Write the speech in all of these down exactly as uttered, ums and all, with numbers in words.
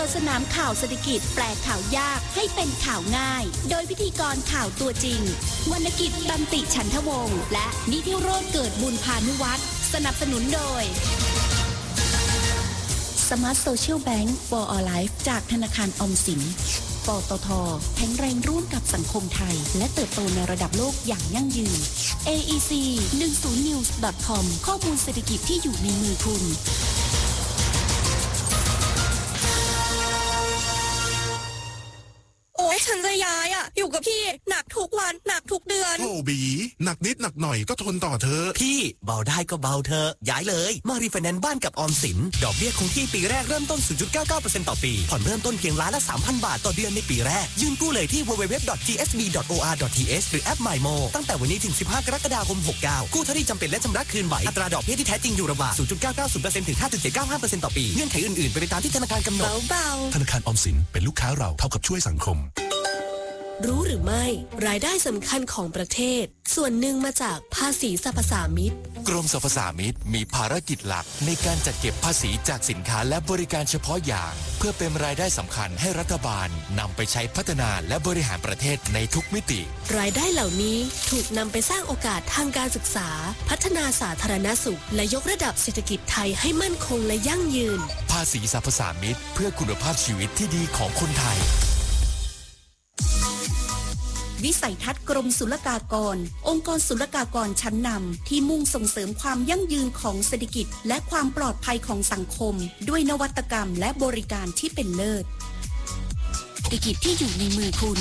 ปิดสนามข่าวเศรษฐกิจแปลข่าวยากให้เป็นข่าวง่ายโดยพิธีกรข่าวตัวจริงวรรณกิจตันติฉันทวงศ์และนิธิโรจน์เกิดบุญพานุวัฒน์สนับสนุนโดย Smart Social Bank for All Life จากธนาคารออมสินปตท.แข็งแรงร่วมกับสังคมไทยและเติบโตในระดับโลกอย่างยั่งยืน เอ อี ซี หนึ่งศูนย์ นิวส์ ดอท คอม ข้อมูลเศรษฐกิจที่อยู่ในมือคุณโอ๊ยฉันจะย้ายอ่ะอยู่กับพี่หนักทุกวันหนักทุกเดือนโอ้บีหนักนิดหนักหน่อยก็ทนต่อเธอพี่เบาได้ก็เบาเธอย้ายเลยมารีไฟแนนซ์บ้านกับออมสินดอกเบี้ยคงที่ปีแรกเริ่มต้น ศูนย์จุดเก้าเก้าเปอร์เซ็นต์ ต่อปีผ่อนเริ่มต้นเพียงล้านละ สามพัน บาทต่อเดือนในปีแรกยื่นกู้เลยที่ ดับเบิลยู ดับเบิลยู ดับเบิลยู ดอท ที เอส บี ดอท โอ อาร์ ดอท ที เอช หรือแอป MyMo ตั้งแต่วันนี้ถึงสิบห้ากรกฎาคมหกเก้ากู้เท่าที่จำเป็นและชำระคืนไหวอัตราดอกเบี้ยที่แท้จริงอยู่ระหว่าง ศูนย์จุดเก้าเก้าศูนย์เปอร์เซ็นต์ ถึง ห้าจุดเจ็ดเก้าห้าเปอร์เซ็นต์ ต่อปีเงื่อนไขอื่นๆเป็นไปตามที่ธนาคารกำหนดเบาๆธนาคารออมสินเป็นลูกค้าเราเท่ากับช่วยสังคมรู้หรือไม่รายได้สำคัญของประเทศส่วนหนึ่งมาจากภาษีสรรพสามิตกรมสรรพสามิตมีภารกิจหลักในการจัดเก็บภาษีจากสินค้าและบริการเฉพาะอย่างเพื่อเป็นรายได้สำคัญให้รัฐบาลนำไปใช้พัฒนาและบริหารประเทศในทุกมิติรายได้เหล่านี้ถูกนำไปสร้างโอกาสทางการศึกษาพัฒนาสาธารณสุขและยกระดับเศรษฐกิจไทยให้มั่นคงและยั่งยืนภาษีสรรพสามิตเพื่อคุณภาพชีวิตที่ดีของคนไทยวิสัยทัศน์กรมศุลกากรองค์กรศุลกากรชั้นนำที่มุ่งส่งเสริมความยั่งยืนของเศรษฐกิจและความปลอดภัยของสังคมด้วยนวัตกรรมและบริการที่เป็นเลิศเศรษฐกิจที่อยู่ในมือคุณ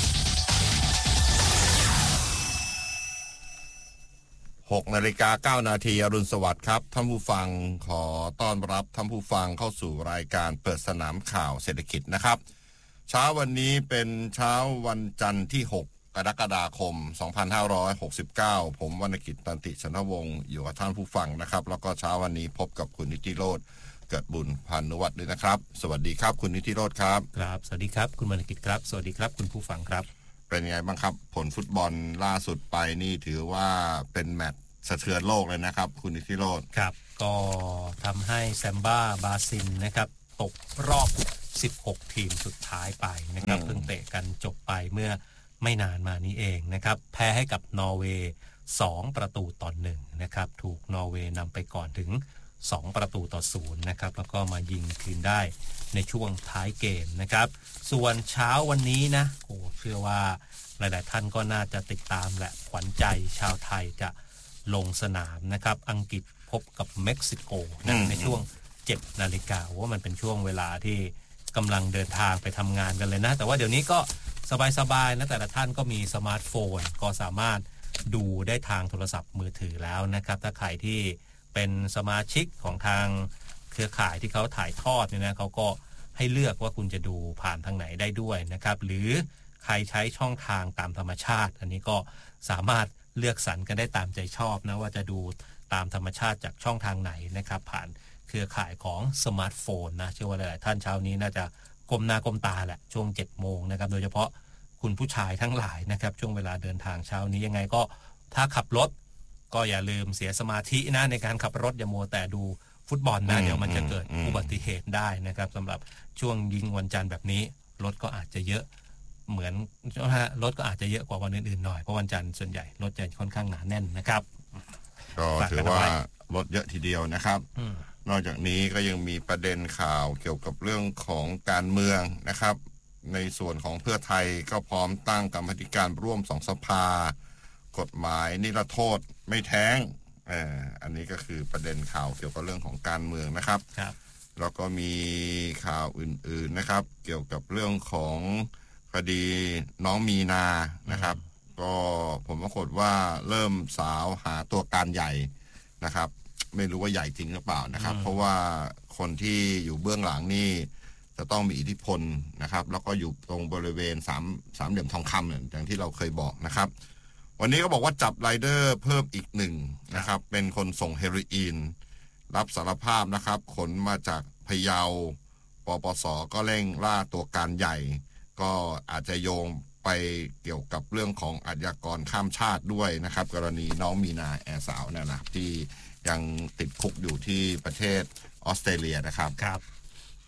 หกนาฬิกาเก้านาทีอรุณสวัสดิ์ครับท่านผู้ฟังขอต้อนรับท่านผู้ฟังเข้าสู่รายการเปิดสนามข่าวเศรษฐกิจนะครับเช้าวันนี้เป็นเช้าวันจันทร์ที่หกกรกฎาคมสองพันห้าร้อยหกสิบเก้าผมวรรณกิจตันติชนวงศ์อยู่กับท่านผู้ฟังนะครับแล้วก็เช้าวันนี้พบกับคุณนิติโรจน์เกิดบุญพานุวัฒน์ด้วยนะครับสวัสดีครับคุณนิติโรจน์ครับครับสวัสดีครับคุณวรรณกิจครับสวัสดีครับคุณผู้ฟังครับเป็นไงบ้างครับผลฟุตบอลล่าสุดไปนี่ถือว่าเป็นแมตช์สะเทือนโลกเลยนะครับคุณนิติโรจน์ครับก็ทำให้แซมบ้าบราซิลนะครับตกรอบสิบหกทีมสุดท้ายไปนะครับเพิ่งเตะกันจบไปเมื่อไม่นานมานี้เองนะครับแพ้ให้กับนอร์เวย์สองประตูต่อหนึ่งนะครับถูกนอร์เวย์นำไปก่อนถึงสองประตูต่อศูนย์นะครับแล้วก็มายิงคืนได้ในช่วงท้ายเกมนะครับส่วนเช้าวันนี้นะโอ้เชื่อว่าหลายๆท่านก็น่าจะติดตามแหละขวัญใจชาวไทยจะลงสนามนะครับอังกฤษพบกับเม็กซิโกนะในช่วงเจ็ดนาฬิกาว่ามันเป็นช่วงเวลาที่กำลังเดินทางไปทำงานกันเลยนะแต่ว่าเดี๋ยวนี้ก็สบายๆนะแต่ละท่านก็มีสมาร์ทโฟนก็สามารถดูได้ทางโทรศัพท์มือถือแล้วนะครับถ้าใครที่เป็นสมาชิกของทางเครือข่ายที่เขาถ่ายทอดเนี่ยนะเขาก็ให้เลือกว่าคุณจะดูผ่านทางไหนได้ด้วยนะครับหรือใครใช้ช่องทางตามธรรมชาติอันนี้ก็สามารถเลือกสรรกันได้ตามใจชอบนะว่าจะดูตามธรรมชาติจากช่องทางไหนนะครับผ่านเครือข่ายของสมาร์ทโฟนนะเชื่อว่าหลายๆท่านเช้านี้น่าจะก้มหน้าก้มตาแหละช่วงเจ็ดโมงนะครับโดยเฉพาะคุณผู้ชายทั้งหลายนะครับช่วงเวลาเดินทางเช้านี้ยังไงก็ถ้าขับรถก็อย่าลืมเสียสมาธินะในการขับรถอย่ามัวแต่ดูฟุตบอลนะเดี๋ยวมันจะเกิดอุบัติเหตุได้นะครับสำหรับช่วงยิงวันจันทร์แบบนี้รถก็อาจจะเยอะเหมือนรถก็อาจจะเยอะกว่าวันอื่นๆหน่อยเพราะวันจันทร์ส่วนใหญ่รถจะค่อนข้างหนาแน่นนะครับก็ถือว่ารถเยอะทีเดียวนะครับนอกจากนี้ก็ยังมีประเด็นข่าวเกี่ยวกับเรื่องของการเมืองนะครับในส่วนของเพื่อไทยก็พร้อมตั้งกรรมธิการร่วมสองสภากฎหมายนิรโทษไม่แท้งเอ่ออันนี้ก็คือประเด็นข่าวเกี่ยวกับเรื่องของการเมืองนะครับครับแล้วก็มีข่าวอื่นๆนะครับเกี่ยวกับเรื่องของคดีน้องมีนานะครับก็ผมปรากฏว่าเริ่มสาวหาตัวการใหญ่นะครับไม่รู้ว่าใหญ่จริงหรือเปล่านะครับเพราะว่าคนที่อยู่เบื้องหลังนี่จะต้องมีอิทธิพลนะครับแล้วก็อยู่ตรงบริเวณสามสามเหลี่ยมทองคำอย่างที่เราเคยบอกนะครับวันนี้ก็บอกว่าจับไรเดอร์เพิ่มอีกหนึ่งนะครับเป็นคนส่งเฮโรอีนรับสารภาพนะครับขนมาจากพะเยาปปสก็เร่งล่าตัวการใหญ่ก็อาจจะโยงไปเกี่ยวกับเรื่องของอาชญากรข้ามชาติด้วยนะครับกรณีน้องมีนาแอร์สาวเนี่ยนะที่ยังติดคุกอยู่ที่ประเทศออสเตรเลียนะครับครับ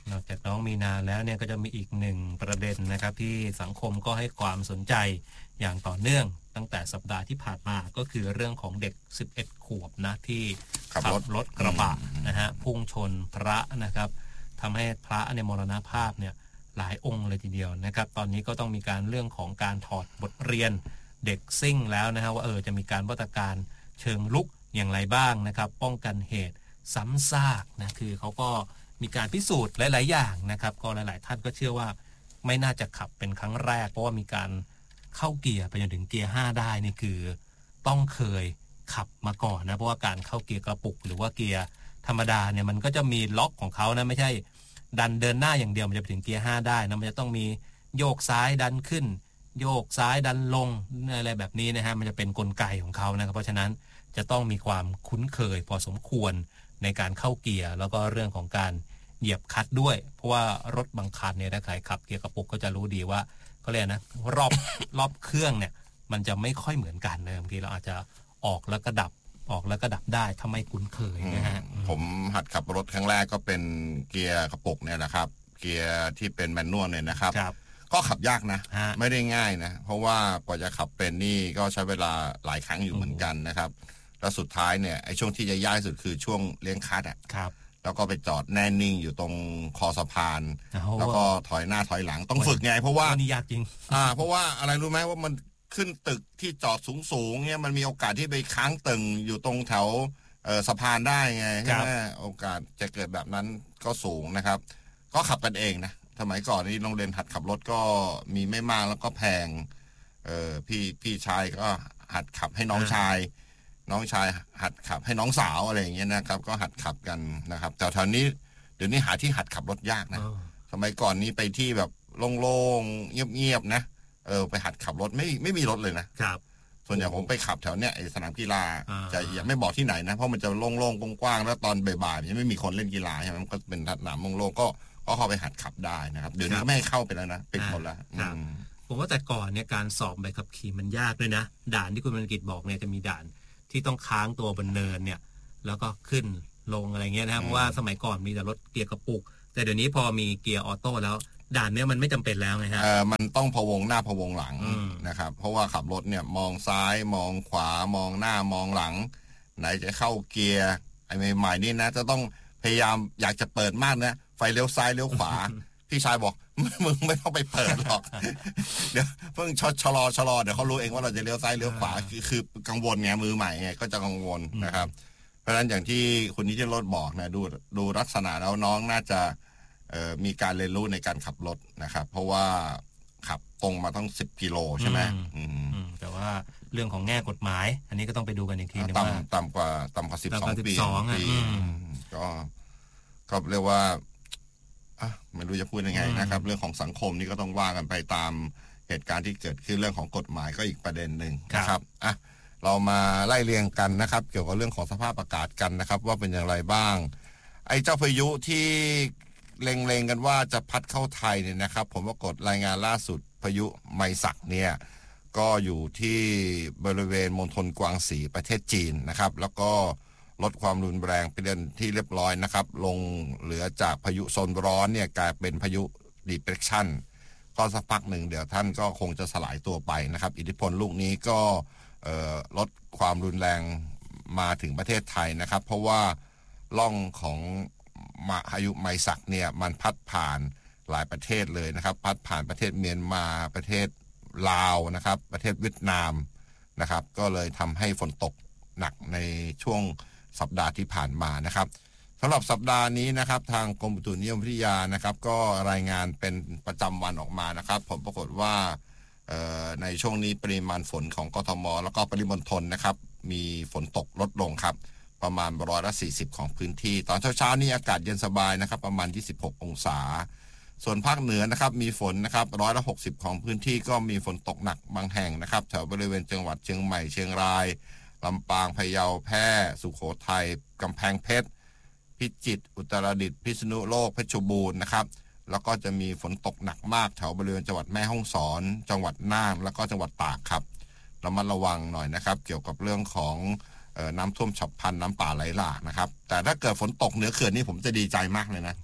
นอกจากน้องมีนาแล้วเนี่ยก็จะมีอีกหนึ่งประเด็นนะครับที่สังคมก็ให้ความสนใจอย่างต่อเนื่องตั้งแต่สัปดาห์ที่ผ่านมาก็คือเรื่องของเด็กสิบเอ็ดขวบนะที่ขับรถรถกระบะนะฮะพุ่งชนพระนะครับทำให้พระในมรณภาพเนี่ยหลายองค์เลยทีเดียวนะครับตอนนี้ก็ต้องมีการเรื่องของการถอดบทเรียนเด็กซิ่งแล้วนะฮะว่าเออจะมีการมาตรการเชิงลุกอย่างไรบ้างนะครับป้องกันเหตุซ้ำซากนะคือเขาก็มีการพิสูจน์หลายๆอย่างนะครับก็หลายๆท่านก็เชื่อว่าไม่น่าจะขับเป็นครั้งแรกเพราะว่ามีการเข้าเกียร์ไปจนถึงเกียร์ห้าได้นี่คือต้องเคยขับมาก่อนนะเพราะว่าการเข้าเกียร์กระปุกหรือว่าเกียร์ธรรมดาเนี่ยมันก็จะมีล็อกของเขานะไม่ใช่ดันเดินหน้าอย่างเดียวมันจะไปถึงเกียร์ห้าได้นะมันจะต้องมีโยกซ้ายดันขึ้นโยกซ้ายดันลงอะไรแบบนี้นะฮะมันจะเป็นกลไกของเขานะครับเพราะฉะนั้นจะต้องมีความคุ้นเคยพอสมควรในการเข้าเกียร์แล้วก็เรื่องของการเหยียบคลัตช์ด้วยเพราะว่ารถบางคันเนี่ยถ้าใครขับเกียร์กระปุกก็จะรู้ดีว่าก็เลยนะรอบ รอบเครื่องเนี่ยมันจะไม่ค่อยเหมือนกันนะบางทีเราอาจจะออกแล้วก็ดับออกแล้วก็ดับได้ถ้าไม่คุ้นเคยนะฮะผมหัดขับรถครั้งแรกก็เป็นเกียร์กระปุกเนี่ยแหละครับเกียร์ที่เป็นแมนนวลเนี่ยนะครับก็ขับยากนะไม่ได้ง่ายนะเพราะว่ากว่าจะขับเป็นนี่ก็ใช้เวลาหลายครั้งอยู่เหมือนกันนะครับแล้วสุดท้ายเนี่ยไอ้ช่วงที่จะยากสุดคือช่วงเลี้ยงคลัตช์อ่ะแล้วก็ไปจอดแน่นิ่งอยู่ตรงคอสะพานแล้วก็ถอยหน้าถอยหลังต้องฝึกไงเพราะว่านี่ยากจริงอ่าเพราะว่าอะไรรู้ไหมว่ามันขึ้นตึกที่จอดสูงๆเนี่ยมันมีโอกาสที่ไปค้างตึงอยู่ตรงแถวสะพานได้ไงใช่ไหมโอกาสจะเกิดแบบนั้นก็สูงนะครับก็ขับกันเองนะสมัยก่อนนี่โรงเรียนหัดขับรถก็มีไม่มากแล้วก็แพงเออพี่พี่ชายก็หัดขับให้น้องชายน้องชายหัดขับให้น้องสาวอะไรอย่างเงี้ยนะครับก็หัดขับกันนะครับแต่แถวนี้เดี๋ยวนี้หาที่หัดขับรถยากนะสมัยก่อนนี้ไปที่แบบโล่งๆเงียบๆนะเออไปหัดขับรถไม่ไม่มีรถเลยนะครับส่วนใหญ่ผมไปขับแถวเนี้ยไอสนามกีฬาจะยังไม่บอกที่ไหนนะเพราะมันจะโล่งๆกว้างๆแล้วตอนบ่ายๆยังไม่มีคนเล่นกีฬาใช่ไหมมันก็เป็นสนามโล่งๆก็ก็เข้าไปหัดขับได้นะครับเดี๋ยวนี้ไม่ให้เข้าไปแล้วนะปิดหมดแล้วผมว่าแต่ก่อนเนี่ยการสอบใบขับขี่มันยากด้วยนะด่านที่คุณบรรกิจบอกเนี่ยจะมีด่านที่ต้องค้างตัวบนเนินเนี่ยแล้วก็ขึ้นลงอะไรเงี้ยนะครับเพราะว่าสมัยก่อนมีแต่รถเกียร์กระปุกแต่เดี๋ยวนี้พอมีเกียร์ออโต้แล้วด่านเนี้ยมันไม่จำเป็นแล้วไงฮะเออมันต้องพะวงหน้าพะวงหลังนะครับเพราะว่าขับรถเนี่ยมองซ้ายมองขวามองหน้ามองหลังไหนจะเข้าเกียร์ไอ้ใหม่ๆนี่นะจะต้องพยายามอยากจะเปิดมากนะไฟเลี้ยวซ้ายเลี้ยวขวา พี่ชายบอกมึงไม่ต้องไปเปิดหรอกเดี๋ยวเพิ่งชะลอชะลอเดี๋ยวเขารู้เองว่าเราจะเลี้ยวซ้ายเลี้ยวขวาคือคือกังวลไงมือใหม่ไงก็จะกังวลนะครับเพราะฉะนั้นอย่างที่คุณนิติรสบอกนะดูดูลักษณะแล้วน้องน่าจะมีการเรียนรู้ในการขับรถนะครับเพราะว่าขับตรงมาต้องสิบกิโลใช่ไหมแต่ว่าเรื่องของแง่กฎหมายอันนี้ก็ต้องไปดูกันอีกทีนึงว่าต่ำกว่าต่ำกว่าสิบสองปีก็ก็เรียกว่าไม่รู้จะพูดยังไงนะครับเรื่องของสังคมนี่ก็ต้องว่ากันไปตามเหตุการณ์ที่เกิดขึ้นเรื่องของกฎหมายก็อีกประเด็นหนึ่งนะครับอ่ะเรามาไล่เรียงกันนะครับเกี่ยวกับเรื่องของสภาพอากาศกันนะครับว่าเป็นอย่างไรบ้างไอ้เจ้าพายุที่เล็งๆกันว่าจะพัดเข้าไทยเนี่ยนะครับผมปรากฏรายงานล่าสุดพายุไมซักเนี่ยก็อยู่ที่บริเวณมณฑลกวางสีประเทศจีนนะครับแล้วก็ลดความรุนแรงเป็นที่เรียบร้อยนะครับลงเหลือจากพายุโซนร้อนเนี่ยกลายเป็นพายุ depression ก็สักพักหนึ่งเดี๋ยวท่านก็คงจะสลายตัวไปนะครับอิทธิพลลูกนี้ก็ลดความรุนแรงมาถึงประเทศไทยนะครับเพราะว่าล่องของพายุไมซักเนี่ยมันพัดผ่านหลายประเทศเลยนะครับพัดผ่านประเทศเมียนมาประเทศลาวนะครับประเทศเวียดนามนะครับก็เลยทำให้ฝนตกหนักในช่วงสัปดาห์ที่ผ่านมานะครับสำหรับสัปดาห์นี้นะครับทางกรมอุตุนิยมวิทยานะครับก็รายงานเป็นประจำวันออกมานะครับผลปรากฏว่าในช่วงนี้ปริมาณฝนของกทมแล้วก็ปริมณฑลนะครับมีฝนตกลดลงครับประมาณร้อยละสี่สิบของพื้นที่ตอนเช้าๆนี้อากาศเย็นสบายนะครับประมาณยี่สิบหกองศาส่วนภาคเหนือนะครับมีฝนนะครับร้อยละหกสิบของพื้นที่ก็มีฝนตกหนักบางแห่งนะครับแถวบริเวณจังหวัดเชียงใหม่เชียงรายลำปางพะเยาแพร่สุโขทัยกำแพงเพชรพิจิตรอุตรดิตถ์พิษณุโลกเพชรบูรณ์นะครับแล้วก็จะมีฝนตกหนักมากแถวบริเวณจังหวัดแม่ฮ่องสอนจังหวัดน่านแล้วก็จังหวัดตากครับระมัดระวังหน่อยนะครับเกี่ยวกับเรื่องของน้ำท่วมฉับพลันน้ำป่าไหลหลากนะครับแต่ถ้าเกิดฝนตกเหนือเขื่อนนี่ผมจะดีใจมากเลยนะครับ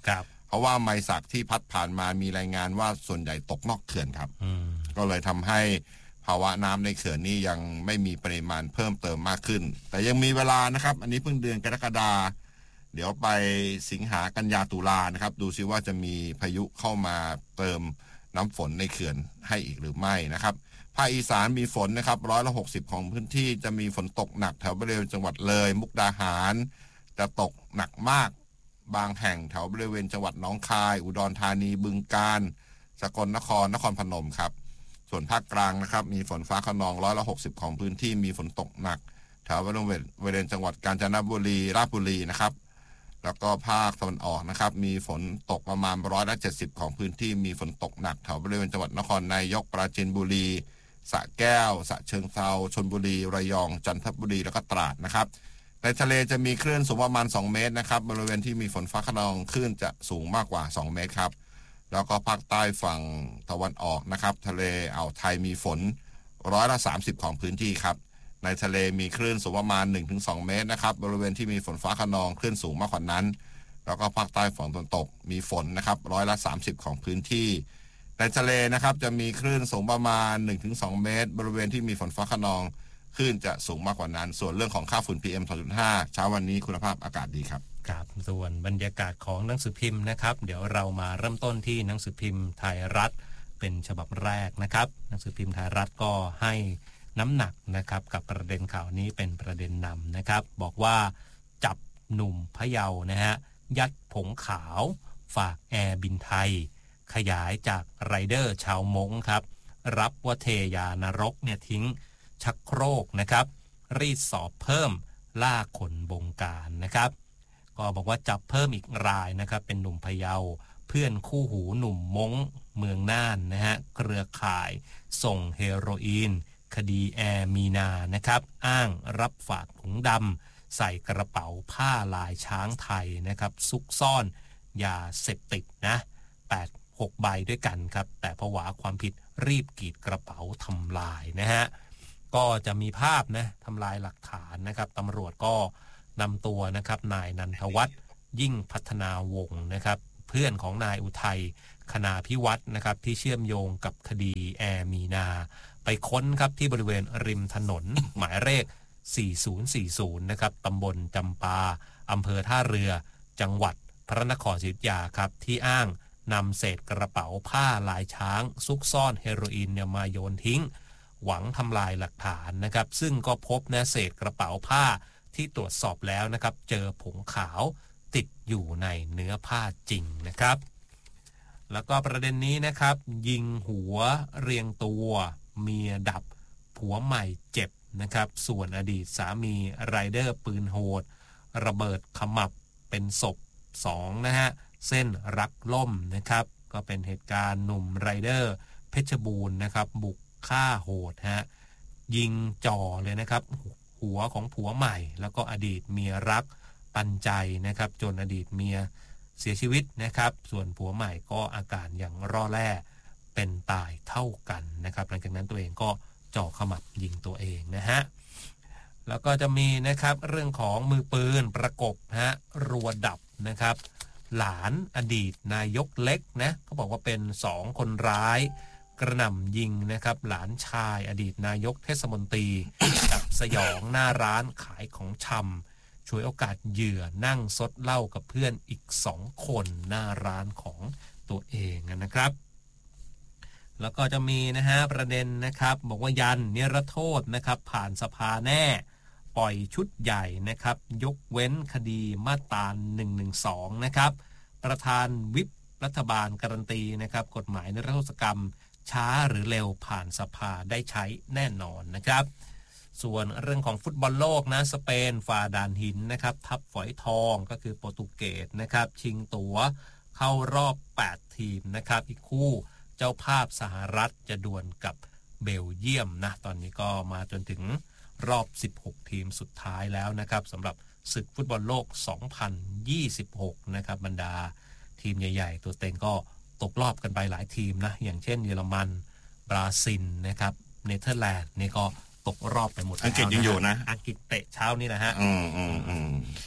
เพราะว่าไมศักที่พัดผ่านมามีรายงานว่าส่วนใหญ่ตกนอกเขื่อนครับก็เลยทำให้ภาวะน้ำในเขื่อนนี้ยังไม่มีปริมาณเพิ่มเติมมากขึ้นแต่ยังมีเวลานะครับอันนี้เพิ่งเดือนกรกฎาคมเดี๋ยวไปสิงหากันยาตุลานะครับดูซิว่าจะมีพายุเข้ามาเติมน้ำฝนในเขื่อนให้อีกหรือไม่นะครับภาคอีสานมีฝนนะครับร้อยละหกสิบของพื้นที่จะมีฝนตกหนักแถวบริเวณจังหวัดเลยมุกดาหารจะตกหนักมากบางแห่งแถวบริเวณจังหวัดหนองคายอุดรธานีบึงกาฬสกลนครนครพนมครับส่วนภาคกลางนะครับมีฝนฟ้าคะนองร้อยละหกสิบของพื้นที่มีฝนตกหนักแถวบริเวณบริเวณจังหวัดกาญจนบุรีราชบุรีนะครับแล้วก็ภาคตะวันออกนะครับมีฝนตกประมาณร้อยละเจ็ดสิบของพื้นที่มีฝนตกหนักแถวบริเวณจังหวัดนครนายกปราจีนบุรีสระแก้วสระเชิงเทราชลบุรีระยองจันทบุรีแล้วก็ตราดนะครับในทะเลจะมีคลื่นสูงประมาณสองเมตรนะครับบริเวณที่มีฝนฟ้าคะนองคลื่นจะสูงมากกว่าสองเมตรครับแล้วก็ภาคใต้ฝั่งตะวันออกนะครับทะเลอ่าวไทยมีฝนร้อยละสามสิบของพื้นที่ครับในทะเลมีคลื่นสูงประมาณ หนึ่งถึงสอง เมตรนะครับบริเวณที่มีฝนฟ้าคะนองคลื่นสูงมากกว่านั้นแล้วก็ภาคใต้ฝั่งตะวันตกมีฝนนะครับร้อยละสามสิบของพื้นที่ในทะเลนะครับจะมีคลื่นสูงประมาณ หนึ่งถึงสอง เมตรบริเวณที่มีฝนฟ้าคะนองคลื่นจะสูงมากกว่านั้นส่วนเรื่องของค่าฝุ่น พี เอ็ม สองจุดห้า เช้าวันนี้คุณภาพอากาศดีครับครับส่วนบรรยากาศของหนังสือพิมพ์นะครับเดี๋ยวเรามาเริ่มต้นที่หนังสือพิมพ์ไทยรัฐเป็นฉบับแรกนะครับหนังสือพิมพ์ไทยรัฐก็ให้น้ำหนักนะครับกับประเด็นข่าวนี้เป็นประเด็นนำนะครับบอกว่าจับหนุ่มพะเยานะฮะยัดผงขาวฝากแอร์บินไทยขยายจากไรเดอร์ชาวม้งครับรับว่าเทยานรกเนี่ยทิ้งชักโครกนะครับรีดสอบเพิ่มล่าคนบงการนะครับก็บอกว่าจับเพิ่มอีกรายนะครับเป็นหนุ่มพะเยาเพื่อนคู่หูหนุ่มม้งเมืองน่านนะฮะเครือข่ายส่งเฮโรอีนคดีแอร์มีนานะครับอ้างรับฝากถุงดำใส่กระเป๋าผ้าลายช้างไทยนะครับซุกซ่อนยาเสพติดนะแปด หกใบด้วยกันครับแต่ผวาความผิดรีบกรีดกระเป๋าทำลายนะฮะก็จะมีภาพนะทำลายหลักฐานนะครับตำรวจก็นำตัวนะครับนายนันทวัฒน์ยิ่งพัฒนาวงศ์นะครับเพื่อนของนายอุทัยคณาพิวัตรนะครับที่เชื่อมโยงกับคดีแอร์มีนาไปค้นครับที่บริเวณริมถนน หมายเลขสี่ศูนย์สี่ศูนย์นะครับตำบลจำปาอำเภอท่าเรือจังหวัดพระนครศรีอยุธยาครับที่อ้างนำเศษกระเป๋าผ้าลายช้างซุกซ่อนเฮโรอีนเนี่ยมาโยนทิ้งหวังทำลายหลักฐานนะครับซึ่งก็พบนะเศษกระเป๋าผ้าที่ตรวจสอบแล้วนะครับเจอผงขาวติดอยู่ในเนื้อผ้าจริงนะครับแล้วก็ประเด็นนี้นะครับยิงหัวเรียงตัวเมียดับผัวใหม่เจ็บนะครับส่วนอดีตสามีไรเดอร์ปืนโหดระเบิดขมับเป็นศพสองนะฮะเส้นรักล่มนะครับก็เป็นเหตุการณ์หนุ่มไรเดอร์เพชรบูรณ์นะครับบุกฆ่าโหดฮะยิงจ่อเลยนะครับหัวของผัวใหม่แล้วก็อดีตเมียรักปันใจนะครับจนอดีตเมียเสียชีวิตนะครับส่วนผัวใหม่ก็อาการอย่างร่อแร่เป็นตายเท่ากันนะครับหลังจากนั้นตัวเองก็จ่อขมับยิงตัวเองนะฮะแล้วก็จะมีนะครับเรื่องของมือปืนประกบฮะรัวดับนะครับหลานอดีตนายกเล็กนะเขาบอกว่าเป็นสองคนร้ายกระหน่ำยิงนะครับหลานชายอดีตนายกเทศมนตรีกับสยองหน้าร้านขายของชำช่วยโอกาสเหยื่อนั่งซดเหล้ากับเพื่อนอีกสองคนหน้าร้านของตัวเองนะครับแล้วก็จะมีนะฮะประเด็นนะครับบอกว่ายันเนรโทษนะครับผ่านสภาแน่ปล่อยชุดใหญ่นะครับยกเว้นคดีมาตราหนึ่งหนึ่งสองนะครับประธานวิปรัฐบาลการันตีนะครับกฎหมายนิรโทษกรรมช้าหรือเร็วผ่านสภาได้ใช้แน่นอนนะครับส่วนเรื่องของฟุตบอลโลกนะสเปนฝ่าด่านหินนะครับทับฝอยทองก็คือโปรตุเกสนะครับชิงตั๋วเข้ารอบแปดทีมนะครับอีกคู่เจ้าภาพสหรัฐจะดวลกับเบลเยียมนะตอนนี้ก็มาจนถึงรอบสิบหกทีมสุดท้ายแล้วนะครับสำหรับศึกฟุตบอลโลกสองพันยี่สิบหกนะครับบรรดาทีมใหญ่ๆตัวเต็งก็ตกรอบกันไปหลายทีมนะอย่างเช่นเยอรมันบราซิลนะครับเนเธอร์แลนด์นี่ก็ตกรอบไปหมดแล้วอังกฤษยังอยู่นะอังกฤษเตะเช้านี่แหละฮะอืมอืมอืม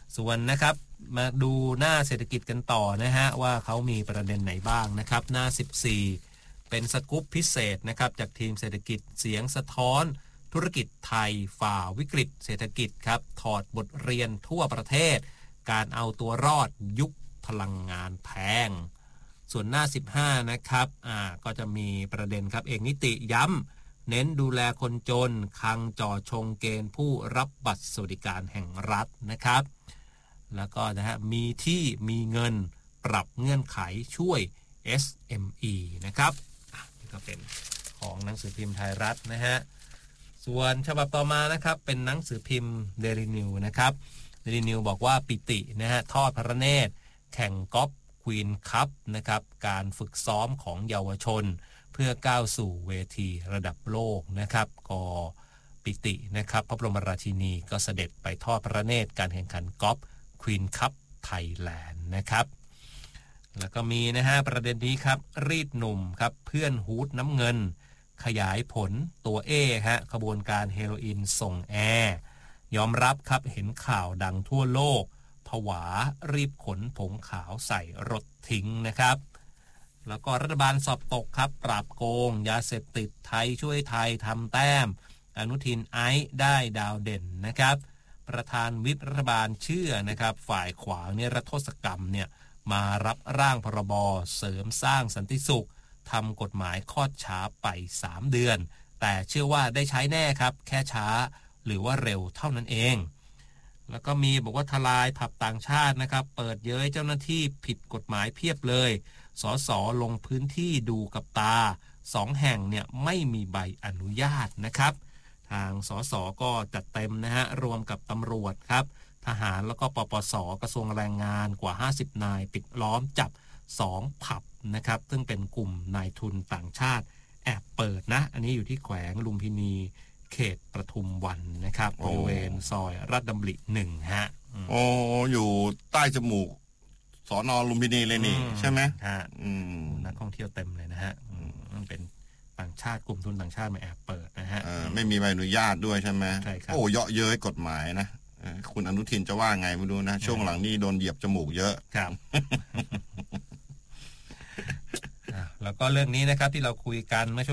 ส่วนนะครับมาดูหน้าเศรษฐกิจกันต่อนะฮะว่าเขามีประเด็นไหนบ้างนะครับหน้าสิบสี่เป็นสกู๊ปพิเศษนะครับจากทีมเศรษฐกิจเสียงสะท้อนธุรกิจไทยฝ่าวิกฤตเศรษฐกิจครับถอดบทเรียนทั่วประเทศการเอาตัวรอดยุคพลังงานแพงส่วนหน้าสิบห้านะครับอ่าก็จะมีประเด็นครับเอกนิติย้ำเน้นดูแลคนจนคังจ่อชงเกณฑ์ผู้รับบัตรสวัสดิการแห่งรัฐนะครับแล้วก็นะฮะมีที่มีเงินปรับเงื่อนไขช่วย เอส เอ็ม อี นะครับนี่ก็เป็นของหนังสือพิมพ์ไทยรัฐนะฮะส่วนฉบับต่อมานะครับเป็นหนังสือพิมพ์ Daily News นะครับ Daily News บอกว่าปิตินะฮะทอดพระเนตรแข่งกอล์ฟควีนคัพนะครับการฝึกซ้อมของเยาวชนเพื่อก้าวสู่เวทีระดับโลกนะครับก็ปิตินะครับพระบรมราชินีก็เสด็จไปทอดพระเนตรการแข่งขันกอล์ฟควีนคัพไทยแลนด์นะครับแล้วก็มีนะฮะประเด็นนี้ครับรีดหนุ่มครับเพื่อนฮูดน้ำเงินขยายผลตัวเอฮะขบวนการเฮโรอีนส่งแอร์ยอมรับครับเห็นข่าวดังทั่วโลกผวารีบขนผงขาวใส่รถทิ้งนะครับแล้วก็รัฐบาลสอบตกครับปราบโกงยาเสพติดไทยช่วยไทยทำแต้มอนุทินไอซ์ได้ดาวเด่นนะครับประธานวิปรัฐบาลเชื่อนะครับฝ่ายขวางเนี่ยรัฐศกรรมเนี่ยมารับร่างพรบเสริมสร้างสันติสุขทำกฎหมายคลอดช้าไปสามเดือนแต่เชื่อว่าได้ใช้แน่ครับแค่ช้าหรือว่าเร็วเท่านั้นเองแล้วก็มีบอกว่าทลายผับต่างชาตินะครับเปิดเย้ยเจ้าหน้าที่ผิดกฎหมายเพียบเลยสสลงพื้นที่ดูกับตาสองแห่งเนี่ยไม่มีใบอนุญาตนะครับทางสสก็จัดเต็มนะฮะรวมกับตำรวจครับทหารแล้วก็ปปสกระทรวงแรงงานกว่าห้าสิบนายปิดล้อมจับสองผับนะครับซึ่งเป็นกลุ่มนายทุนต่างชาติแอบเปิดนะอันนี้อยู่ที่แขวงลุมพินีเขตปทุมวันนะครับบริเวณซอยราชดำริหนึ่งฮะโอ้อยู่ใต้จมูกสนลุมพินีเลยนี่ใช่ไหมฮะนักท่องเที่ยวเต็มเลยนะฮะมันเป็นต่างชาติกลุ่มทุนต่างชาติมาแอบเปิดนะฮะไม่มีใบอนุญาตด้วยใช่ไหมใช่ครับโอ้เยาะเย้ยกฎหมายนะคุณอนุทินจะว่าไงไม่รู้นะช่วงหลังนี้โดนเหยียบจมูกเยอะครับแล้วก็เรื่องนี้นะครับที่เราคุยกันเมื่อ